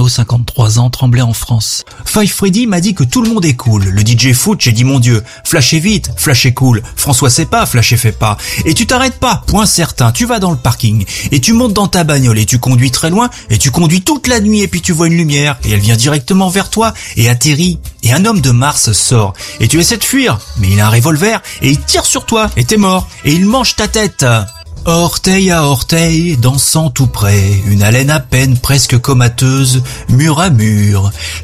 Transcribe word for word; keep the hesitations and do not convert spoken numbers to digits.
Arnaud, cinquante-trois ans, Tremblay en France. Five Freddy m'a dit que tout le monde est cool. Le D J foot, j'ai dit mon Dieu, flashez vite, flashez cool. François sait pas, flashez fait pas. Et tu t'arrêtes pas, point certain, tu vas dans le parking. Et tu montes dans ta bagnole et tu conduis très loin. Et tu conduis toute la nuit et puis tu vois une lumière. Et elle vient directement vers toi et atterrit. Et un homme de Mars sort. Et tu essaies de fuir, mais il a un revolver et il tire sur toi et t'es mort. Et il mange ta tête. Orteil à orteil, dansant tout près, une haleine à peine presque comateuse, mur à mur.